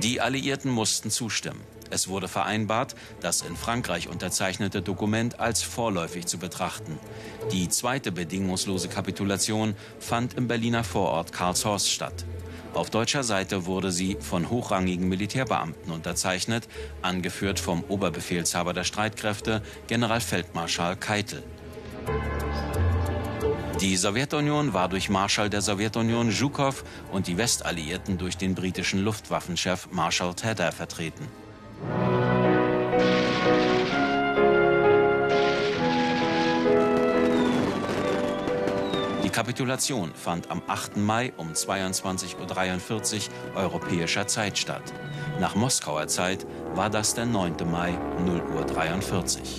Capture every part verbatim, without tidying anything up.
Die Alliierten mussten zustimmen. Es wurde vereinbart, das in Frankreich unterzeichnete Dokument als vorläufig zu betrachten. Die zweite bedingungslose Kapitulation fand im Berliner Vorort Karlshorst statt. Auf deutscher Seite wurde sie von hochrangigen Militärbeamten unterzeichnet, angeführt vom Oberbefehlshaber der Streitkräfte, Generalfeldmarschall Keitel. Die Sowjetunion war durch Marschall der Sowjetunion Zhukov und die Westalliierten durch den britischen Luftwaffenchef Marshal Tedder vertreten. Die Kapitulation fand am achten Mai um zweiundzwanzig Uhr dreiundvierzig europäischer Zeit statt. Nach Moskauer Zeit war das der neunte Mai, null Uhr dreiundvierzig.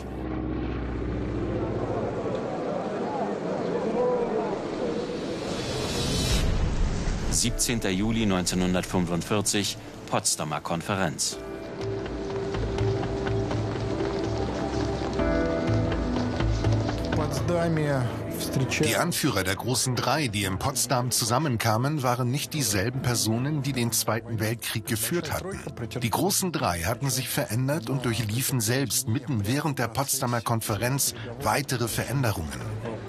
siebzehnter Juli neunzehnhundertfünfundvierzig, Potsdamer Konferenz. Die Anführer der großen Drei, die in Potsdam zusammenkamen, waren nicht dieselben Personen, die den Zweiten Weltkrieg geführt hatten. Die großen Drei hatten sich verändert und durchliefen selbst mitten während der Potsdamer Konferenz weitere Veränderungen.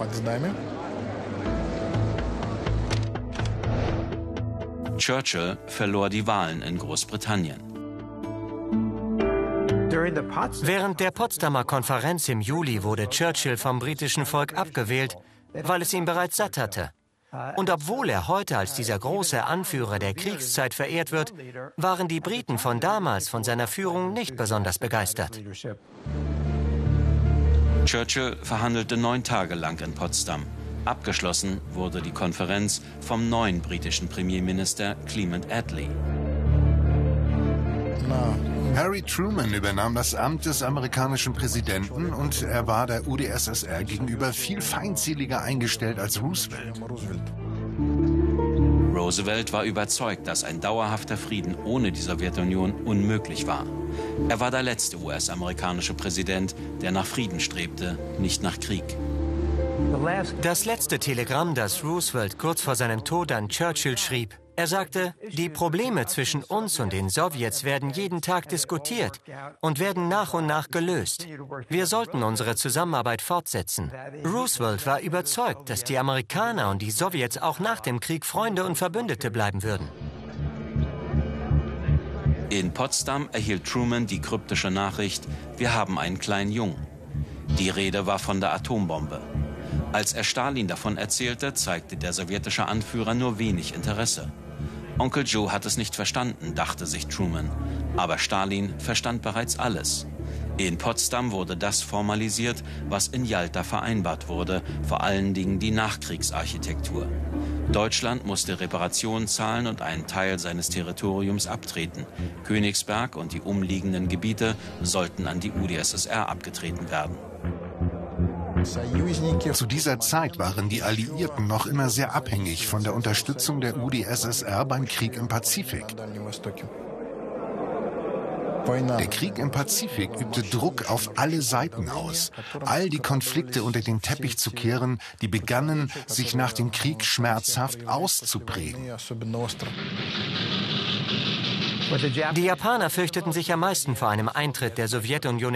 Churchill verlor die Wahlen in Großbritannien. Während der Potsdamer Konferenz im Juli wurde Churchill vom britischen Volk abgewählt, weil es ihn bereits satt hatte. Und obwohl er heute als dieser große Anführer der Kriegszeit verehrt wird, waren die Briten von damals von seiner Führung nicht besonders begeistert. Churchill verhandelte neun Tage lang in Potsdam. Abgeschlossen wurde die Konferenz vom neuen britischen Premierminister Clement Attlee. Harry Truman übernahm das Amt des amerikanischen Präsidenten und er war der U d S S R gegenüber viel feindseliger eingestellt als Roosevelt. Roosevelt war überzeugt, dass ein dauerhafter Frieden ohne die Sowjetunion unmöglich war. Er war der letzte U S-amerikanische Präsident, der nach Frieden strebte, nicht nach Krieg. Das letzte Telegramm, das Roosevelt kurz vor seinem Tod an Churchill schrieb. Er sagte, die Probleme zwischen uns und den Sowjets werden jeden Tag diskutiert und werden nach und nach gelöst. Wir sollten unsere Zusammenarbeit fortsetzen. Roosevelt war überzeugt, dass die Amerikaner und die Sowjets auch nach dem Krieg Freunde und Verbündete bleiben würden. In Potsdam erhielt Truman die kryptische Nachricht, wir haben einen kleinen Jungen. Die Rede war von der Atombombe. Als er Stalin davon erzählte, zeigte der sowjetische Anführer nur wenig Interesse. Onkel Joe hat es nicht verstanden, dachte sich Truman. Aber Stalin verstand bereits alles. In Potsdam wurde das formalisiert, was in Jalta vereinbart wurde, vor allen Dingen die Nachkriegsarchitektur. Deutschland musste Reparationen zahlen und einen Teil seines Territoriums abtreten. Königsberg und die umliegenden Gebiete sollten an die U d S S R abgetreten werden. Zu dieser Zeit waren die Alliierten noch immer sehr abhängig von der Unterstützung der U d S S R beim Krieg im Pazifik. Der Krieg im Pazifik übte Druck auf alle Seiten aus, all die Konflikte unter den Teppich zu kehren, die begannen, sich nach dem Krieg schmerzhaft auszuprägen. Die Japaner fürchteten sich am meisten vor einem Eintritt der Sowjetunion